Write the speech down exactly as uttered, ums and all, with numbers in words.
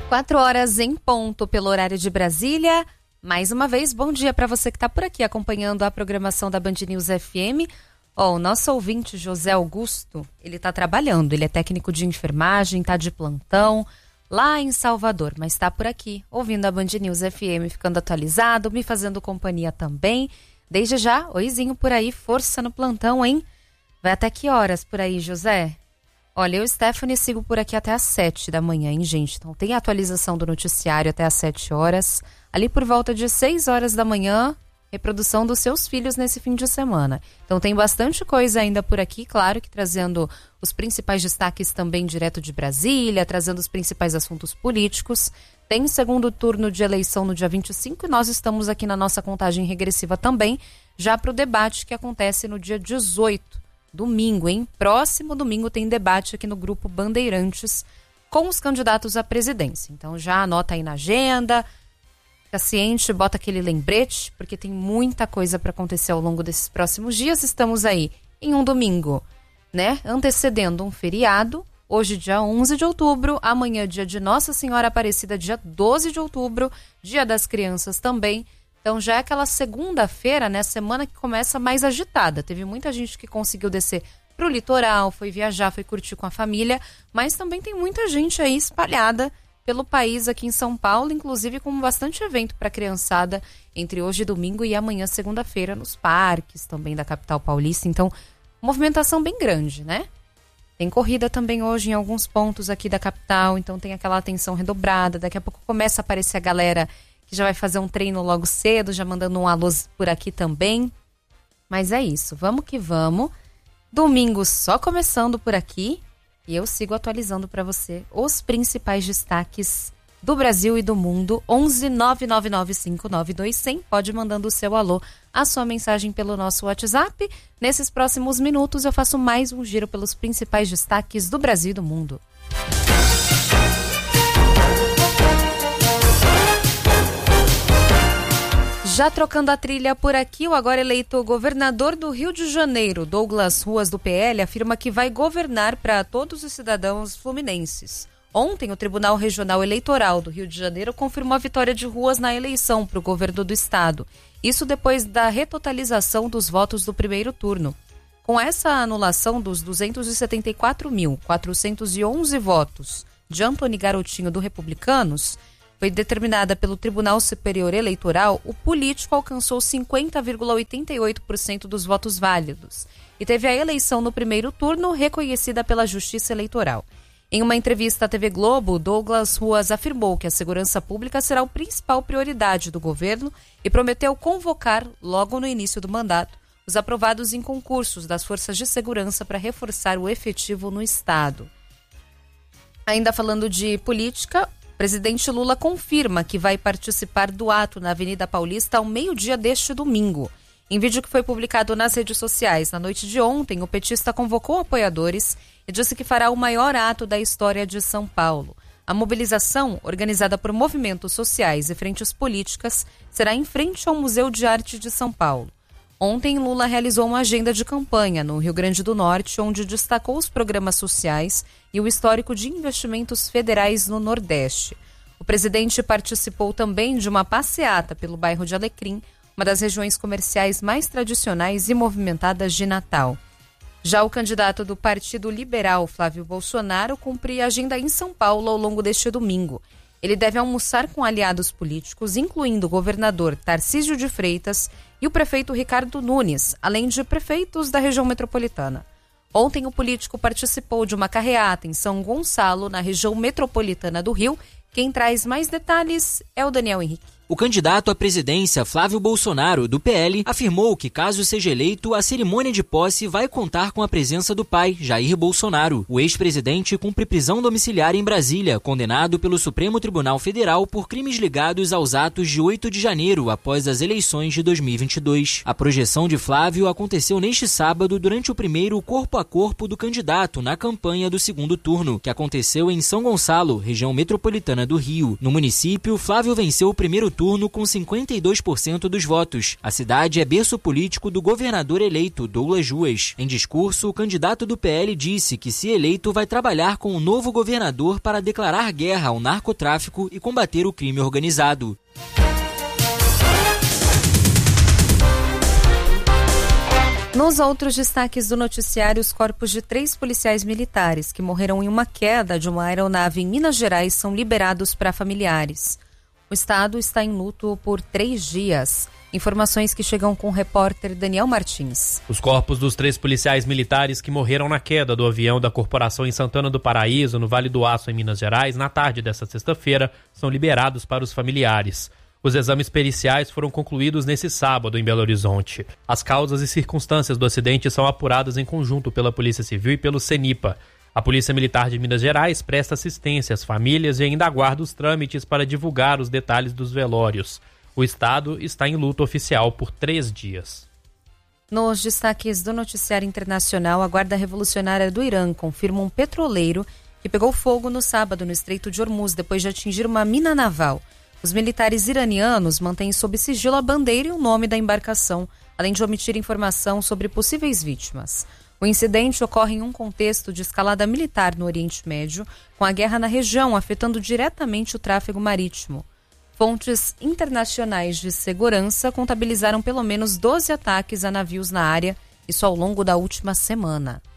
Quatro horas em ponto pelo horário de Brasília. Mais uma vez, bom dia para você que está por aqui acompanhando a programação da Band News F M. Oh, o nosso ouvinte José Augusto, ele está trabalhando, ele é técnico de enfermagem, está de plantão lá em Salvador, mas está por aqui ouvindo a Band News F M, ficando atualizado, me fazendo companhia também. Desde já, oizinho por aí, força no plantão, hein? Vai até que horas por aí, José? Olha, eu e Stephanie sigo por aqui até às sete da manhã, hein, gente? Então tem a atualização do noticiário até às sete horas. Ali por volta de seis horas da manhã, reprodução dos seus filhos nesse fim de semana. Então tem bastante coisa ainda por aqui, claro que trazendo os principais destaques também direto de Brasília, trazendo os principais assuntos políticos. Tem segundo turno de eleição no dia vinte e cinco e nós estamos aqui na nossa contagem regressiva também, já para o debate que acontece no dia dezoito. Domingo, hein? Próximo domingo tem debate aqui no Grupo Bandeirantes com os candidatos à presidência. Então já anota aí na agenda, fica ciente, bota aquele lembrete, porque tem muita coisa para acontecer ao longo desses próximos dias. Estamos aí em um domingo, né? Antecedendo um feriado. Hoje, dia onze de outubro, amanhã, dia de Nossa Senhora Aparecida, dia doze de outubro, dia das crianças também. Então já é aquela segunda-feira, né, semana que começa mais agitada. Teve muita gente que conseguiu descer pro litoral, foi viajar, foi curtir com a família, mas também tem muita gente aí espalhada pelo país aqui em São Paulo, inclusive com bastante evento para a criançada entre hoje, domingo, e amanhã, segunda-feira, nos parques também da capital paulista. Então, movimentação bem grande, né? Tem corrida também hoje em alguns pontos aqui da capital, então tem aquela atenção redobrada. Daqui a pouco começa a aparecer a galera que já vai fazer um treino logo cedo, já mandando um alô por aqui também. Mas é isso, vamos que vamos. Domingo só começando por aqui e eu sigo atualizando para você os principais destaques do Brasil e do mundo. onze nove nove nove cinco nove dois zero zero, pode mandando o seu alô, a sua mensagem pelo nosso WhatsApp. Nesses próximos minutos eu faço mais um giro pelos principais destaques do Brasil e do mundo. Já trocando a trilha por aqui, o agora eleito governador do Rio de Janeiro, Douglas Ruas, do P L, afirma que vai governar para todos os cidadãos fluminenses. Ontem, o Tribunal Regional Eleitoral do Rio de Janeiro confirmou a vitória de Ruas na eleição para o governo do estado. Isso depois da retotalização dos votos do primeiro turno. Com essa anulação dos duzentos e setenta e quatro mil, quatrocentos e onze votos de Antony Garotinho do Republicanos, foi determinada pelo Tribunal Superior Eleitoral, o político alcançou cinquenta vírgula oitenta e oito por cento dos votos válidos e teve a eleição no primeiro turno reconhecida pela Justiça Eleitoral. Em uma entrevista à T V Globo, Douglas Ruas afirmou que a segurança pública será a principal prioridade do governo e prometeu convocar, logo no início do mandato, os aprovados em concursos das forças de segurança para reforçar o efetivo no estado. Ainda falando de política, o presidente Lula confirma que vai participar do ato na Avenida Paulista ao meio-dia deste domingo. Em vídeo que foi publicado nas redes sociais na noite de ontem, o petista convocou apoiadores e disse que fará o maior ato da história de São Paulo. A mobilização, organizada por movimentos sociais e frentes políticas, será em frente ao Museu de Arte de São Paulo. Ontem, Lula realizou uma agenda de campanha no Rio Grande do Norte, onde destacou os programas sociais e o histórico de investimentos federais no Nordeste. O presidente participou também de uma passeata pelo bairro de Alecrim, uma das regiões comerciais mais tradicionais e movimentadas de Natal. Já o candidato do Partido Liberal, Flávio Bolsonaro, cumpre a agenda em São Paulo ao longo deste domingo. Ele deve almoçar com aliados políticos, incluindo o governador Tarcísio de Freitas e o prefeito Ricardo Nunes, além de prefeitos da região metropolitana. Ontem, o político participou de uma carreata em São Gonçalo, na região metropolitana do Rio. Quem traz mais detalhes é o Daniel Henrique. O candidato à presidência, Flávio Bolsonaro, do P L, afirmou que, caso seja eleito, a cerimônia de posse vai contar com a presença do pai, Jair Bolsonaro. O ex-presidente cumpre prisão domiciliar em Brasília, condenado pelo Supremo Tribunal Federal por crimes ligados aos atos de oito de janeiro, após as eleições de dois mil e vinte e dois. A projeção de Flávio aconteceu neste sábado durante o primeiro corpo a corpo do candidato na campanha do segundo turno, que aconteceu em São Gonçalo, região metropolitana do Rio. No município, Flávio venceu o primeiro turno com cinquenta e dois por cento dos votos. A cidade é berço político do governador eleito, Douglas Ruas. Em discurso, o candidato do P L disse que, se eleito, vai trabalhar com o novo governador para declarar guerra ao narcotráfico e combater o crime organizado. Nos outros destaques do noticiário, os corpos de três policiais militares que morreram em uma queda de uma aeronave em Minas Gerais são liberados para familiares. O estado está em luto por três dias. Informações que chegam com o repórter Daniel Martins. Os corpos dos três policiais militares que morreram na queda do avião da corporação em Santana do Paraíso, no Vale do Aço, em Minas Gerais, na tarde desta sexta-feira, são liberados para os familiares. Os exames periciais foram concluídos nesse sábado em Belo Horizonte. As causas e circunstâncias do acidente são apuradas em conjunto pela Polícia Civil e pelo CENIPA. A Polícia Militar de Minas Gerais presta assistência às famílias e ainda aguarda os trâmites para divulgar os detalhes dos velórios. O estado está em luto oficial por três dias. Nos destaques do noticiário internacional, a Guarda Revolucionária do Irã confirma um petroleiro que pegou fogo no sábado no Estreito de Hormuz depois de atingir uma mina naval. Os militares iranianos mantêm sob sigilo a bandeira e o nome da embarcação, além de omitir informação sobre possíveis vítimas. O incidente ocorre em um contexto de escalada militar no Oriente Médio, com a guerra na região afetando diretamente o tráfego marítimo. Fontes internacionais de segurança contabilizaram pelo menos doze ataques a navios na área, isso ao longo da última semana.